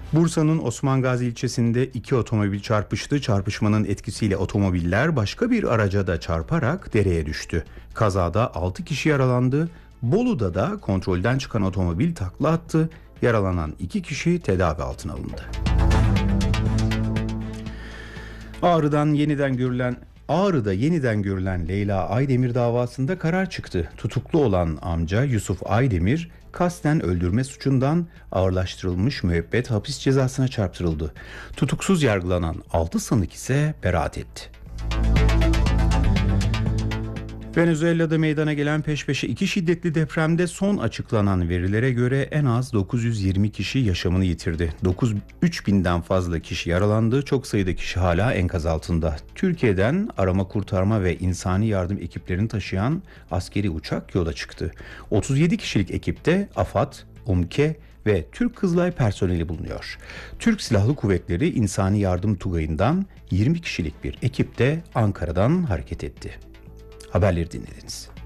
Bursa'nın Osman Gazi ilçesinde iki otomobil çarpıştı. Çarpışmanın etkisiyle otomobiller başka bir araca da çarparak dereye düştü. Kazada 6 kişi yaralandı. Bolu'da da kontrolden çıkan otomobil takla attı. Yaralanan 2 kişi tedavi altına alındı. Ağrı'da yeniden görülen Leyla Aydemir davasında karar çıktı. Tutuklu olan amca Yusuf Aydemir kasten öldürme suçundan ağırlaştırılmış müebbet hapis cezasına çarptırıldı. Tutuksuz yargılanan 6 sanık ise beraat etti. Venezuela'da meydana gelen peş peşe 2 şiddetli depremde son açıklanan verilere göre en az 920 kişi yaşamını yitirdi. 3000'den fazla kişi yaralandı. Çok sayıda kişi hala enkaz altında. Türkiye'den arama kurtarma ve insani yardım ekiplerini taşıyan askeri uçak yola çıktı. 37 kişilik ekipte AFAD, UMKE ve Türk Kızılay personeli bulunuyor. Türk Silahlı Kuvvetleri İnsani Yardım Tugayı'ndan 20 kişilik bir ekip de Ankara'dan hareket etti. Haberleri dinlediniz.